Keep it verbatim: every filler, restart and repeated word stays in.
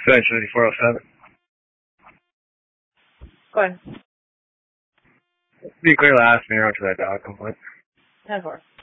Eventually, four oh seven. Go ahead. Be a great last mirror to that dog complaint. ten four.